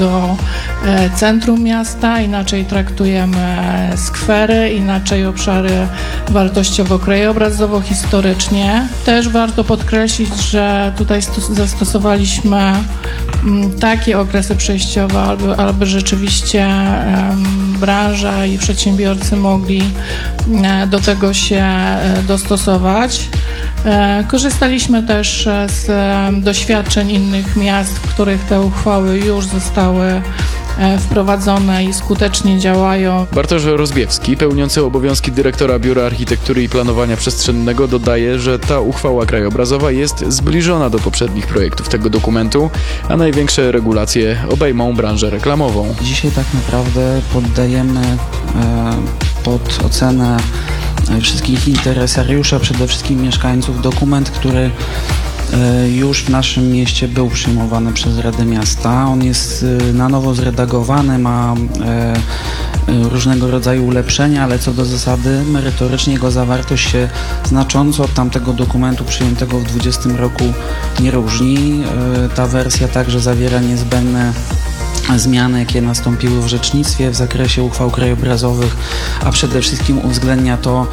do centrum miasta, inaczej traktujemy skwery, inaczej obszary wartościowo-krajobrazowo-historycznie. Też warto podkreślić, że tutaj zastosowaliśmy takie okresy przejściowe, aby rzeczywiście branża i przedsiębiorcy mogli do tego się dostosować. Korzystaliśmy też z doświadczeń innych miast, w których te uchwały już zostały wprowadzone i skutecznie działają. Bartosz Rozbiewski, pełniący obowiązki dyrektora Biura Architektury i Planowania Przestrzennego, dodaje, że ta uchwała krajobrazowa jest zbliżona do poprzednich projektów tego dokumentu, a największe regulacje obejmą branżę reklamową. Dzisiaj tak naprawdę poddajemy pod ocenę wszystkich interesariuszy, a przede wszystkim mieszkańców, dokument, który już w naszym mieście był przyjmowany przez Radę Miasta. On jest na nowo zredagowany, ma różnego rodzaju ulepszenia, ale co do zasady merytorycznie jego zawartość się znacząco od tamtego dokumentu przyjętego w 2020 roku nie różni. Ta wersja także zawiera niezbędne zmiany, jakie nastąpiły w orzecznictwie w zakresie uchwał krajobrazowych, a przede wszystkim uwzględnia to,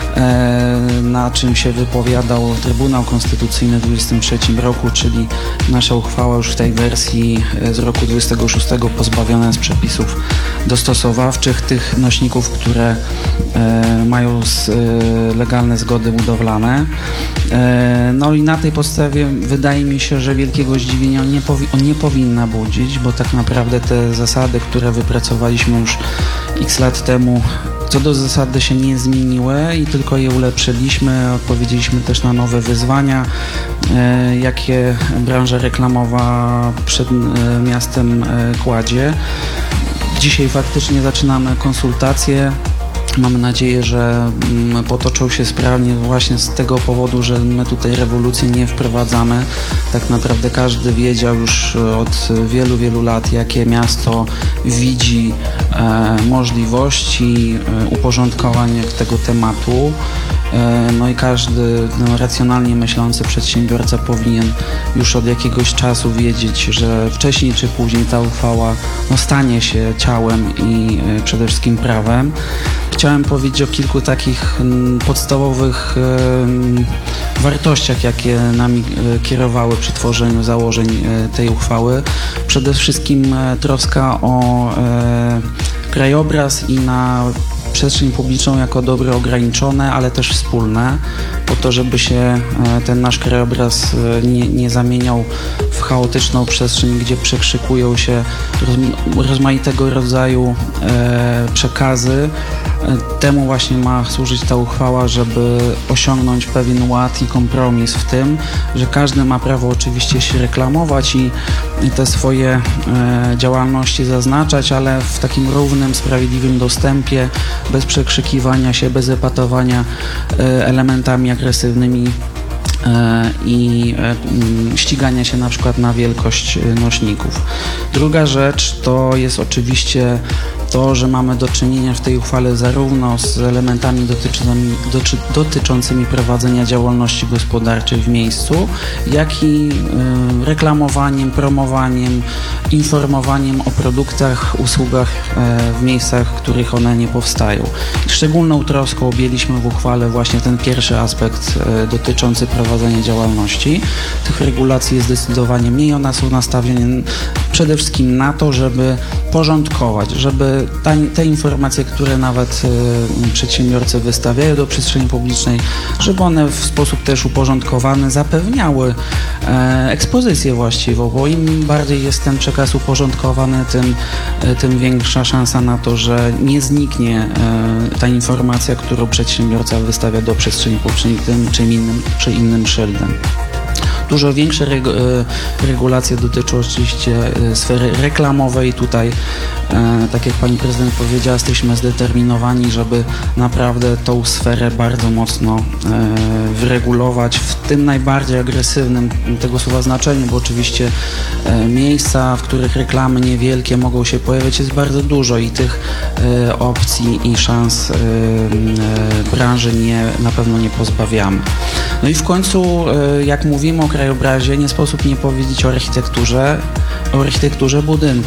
na czym się wypowiadał Trybunał Konstytucyjny w 2023 roku, czyli nasza uchwała już w tej wersji z roku 26 pozbawiona jest przepisów dostosowawczych, tych nośników, które mają legalne zgody budowlane. No i na tej podstawie wydaje mi się, że wielkiego zdziwienia nie powinna budzić, bo tak naprawdę te zasady, które wypracowaliśmy już x lat temu, co do zasady się nie zmieniły i tylko je ulepszyliśmy. Odpowiedzieliśmy też na nowe wyzwania, jakie branża reklamowa przed miastem kładzie. Dzisiaj faktycznie zaczynamy konsultacje. Mamy nadzieję, że potoczą się sprawnie właśnie z tego powodu, że my tutaj rewolucji nie wprowadzamy. Tak naprawdę każdy wiedział już od wielu, wielu lat, jakie miasto widzi możliwości uporządkowania tego tematu. No i każdy racjonalnie myślący przedsiębiorca powinien już od jakiegoś czasu wiedzieć, że wcześniej czy później ta uchwała stanie się ciałem i przede wszystkim prawem. Chciałem powiedzieć o kilku takich podstawowych wartościach, jakie nami kierowały przy tworzeniu założeń tej uchwały. Przede wszystkim troska o krajobraz i na przestrzeń publiczną jako dobro ograniczone, ale też wspólne, po to, żeby się ten nasz krajobraz nie zamieniał w chaotyczną przestrzeń, gdzie przekrzykują się rozmaitego rodzaju przekazy. Temu właśnie ma służyć ta uchwała, żeby osiągnąć pewien ład i kompromis w tym, że każdy ma prawo oczywiście się reklamować i te swoje działalności zaznaczać, ale w takim równym, sprawiedliwym dostępie, bez przekrzykiwania się, bez epatowania elementami agresywnymi i ścigania się na przykład na wielkość nośników. Druga rzecz to jest oczywiście to, że mamy do czynienia w tej uchwale zarówno z elementami dotyczącymi prowadzenia działalności gospodarczej w miejscu, jak i reklamowaniem, promowaniem, informowaniem o produktach, usługach w miejscach, w których one nie powstają. Szczególną troską objęliśmy w uchwale właśnie ten pierwszy aspekt dotyczący prowadzenia działalności. Tych regulacji jest zdecydowanie mniej, one są nastawione przede wszystkim na to, żeby porządkować, żeby te informacje, które nawet przedsiębiorcy wystawiają do przestrzeni publicznej, żeby one w sposób też uporządkowany zapewniały ekspozycję właściwą, bo im bardziej jest ten przekaz uporządkowany, tym większa szansa na to, że nie zniknie ta informacja, którą przedsiębiorca wystawia do przestrzeni publicznej tym czy innym szyldem. Dużo większe regulacje dotyczą oczywiście sfery reklamowej. Tutaj, tak jak pani prezydent powiedziała, jesteśmy zdeterminowani, żeby naprawdę tą sferę bardzo mocno wyregulować w tym najbardziej agresywnym tego słowa znaczeniu, bo oczywiście miejsca, w których reklamy niewielkie mogą się pojawiać, jest bardzo dużo i tych opcji i szans branży na pewno nie pozbawiamy. No i w końcu, jak mówimy o krajobrazie, nie sposób nie powiedzieć o architekturze budynku.